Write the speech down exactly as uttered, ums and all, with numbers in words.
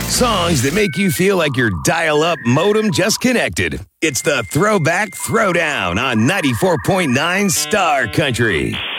Songs that make you feel like your dial-up modem just connected. It's the Throwback Throwdown on ninety-four point nine Star Country.